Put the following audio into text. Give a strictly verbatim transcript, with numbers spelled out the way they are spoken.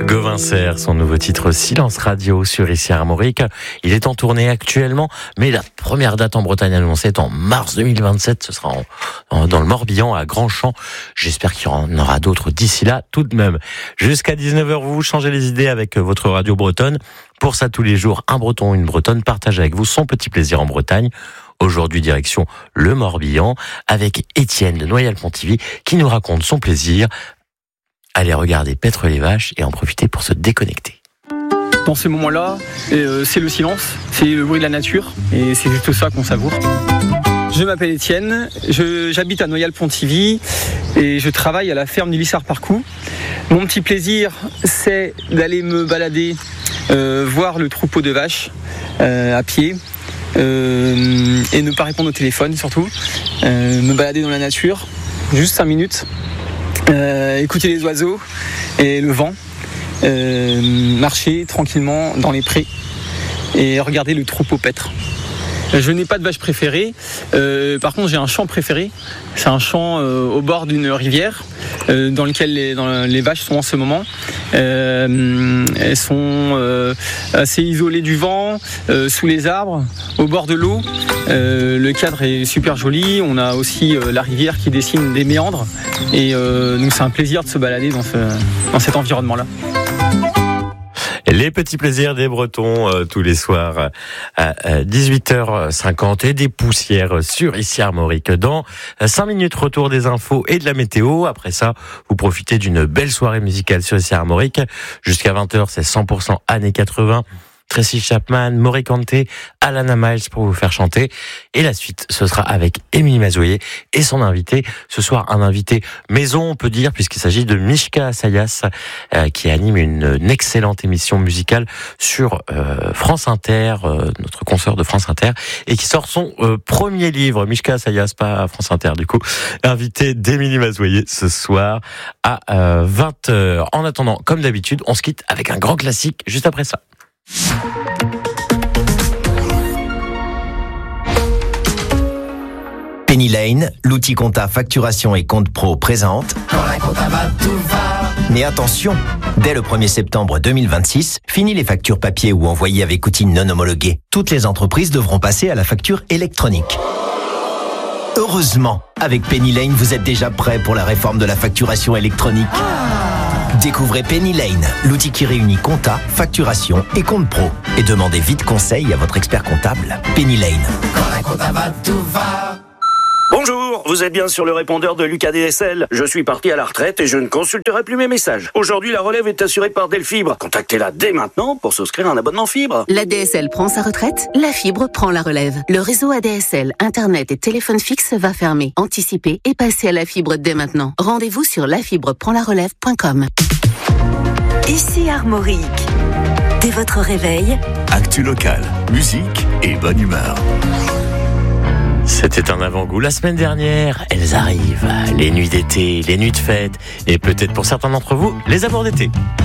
Gauvin Serre, son nouveau titre Silence Radio sur Ici Armorique. Il est en tournée actuellement, mais la première date en Bretagne annoncée est en mars deux mille vingt-sept. Ce sera en, en, dans le Morbihan, à Grandchamp. J'espère qu'il y en aura d'autres d'ici là, tout de même. Jusqu'à dix-neuf heures, vous vous changez les idées avec votre radio bretonne. Pour ça, tous les jours, un breton ou une bretonne partage avec vous son petit plaisir en Bretagne. Aujourd'hui, direction le Morbihan, avec Étienne de Noyal-Pontivy, qui nous raconte son plaisir. Allez regarder paître les vaches et en profiter pour se déconnecter. Dans ces moments-là, euh, c'est le silence, c'est le bruit de la nature, et c'est juste ça qu'on savoure. Je m'appelle Étienne, je, j'habite à Noyal-Pontivy et je travaille à la ferme du Lissard-Parcoux. Mon petit plaisir, c'est d'aller me balader, euh, voir le troupeau de vaches euh, à pied, euh, et ne pas répondre au téléphone surtout, euh, me balader dans la nature, juste cinq minutes. Euh, écouter les oiseaux et le vent, euh, marcher tranquillement dans les prés et regarder le troupeau paître. Je n'ai pas de vache préférée, euh, par contre j'ai un champ préféré. C'est un champ euh, au bord d'une rivière euh, dans lequel les, dans les vaches sont en ce moment. Euh, elles sont euh, assez isolées du vent, euh, sous les arbres, au bord de l'eau. Euh, le cadre est super joli. On a aussi euh, la rivière qui dessine des méandres. Et euh, donc c'est un plaisir de se balader dans, ce, dans cet environnement-là. Les petits plaisirs des Bretons euh, tous les soirs à dix-huit heures cinquante et des poussières sur Ici Armorique. Dans cinq minutes, retour des infos et de la météo. Après ça, vous profitez d'une belle soirée musicale sur Ici Armorique. Jusqu'à vingt heures, c'est cent pour cent années quatre-vingts. Tracy Chapman, Maury Kanté, Alana Miles pour vous faire chanter. Et la suite, ce sera avec Émilie Mazoyer et son invité. Ce soir, un invité maison, on peut dire, puisqu'il s'agit de Mishka Assayas, euh, qui anime une, une excellente émission musicale sur euh, France Inter, euh, notre consoeur de France Inter, et qui sort son euh, premier livre. Mishka Assayas, pas France Inter, du coup. Invité d'Émilie Mazoyer ce soir à euh, vingt heures. En attendant, comme d'habitude, on se quitte avec un grand classique juste après ça. Penny Lane, l'outil compta facturation et compte pro présente. Quand la compta va, tout va. Mais attention, dès le premier septembre deux mille vingt-six, fini les factures papier ou envoyées avec outils non homologués. Toutes les entreprises devront passer à la facture électronique. Heureusement, avec Penny Lane, vous êtes déjà prêt pour la réforme de la facturation électronique. Découvrez Penny Lane, l'outil qui réunit compta, facturation et compte pro. Et demandez vite conseil à votre expert comptable. Penny Lane. Quand la compta va, tout va. Bonjour, vous êtes bien sur le répondeur de Lucas D S L. Je suis parti à la retraite et je ne consulterai plus mes messages. Aujourd'hui, la relève est assurée par Delfibre. Contactez-la dès maintenant pour souscrire un abonnement fibre. La D S L prend sa retraite, la fibre prend la relève. Le réseau A D S L, Internet et téléphone fixe va fermer. Anticipez et passez à la fibre dès maintenant. Rendez-vous sur la fibre prend la relève point com. Ici Armorique. Dès votre réveil, actu local, musique et bonne humeur. C'était un avant-goût. La semaine dernière, elles arrivent. Les nuits d'été, les nuits de fête et peut-être pour certains d'entre vous, les amours d'été.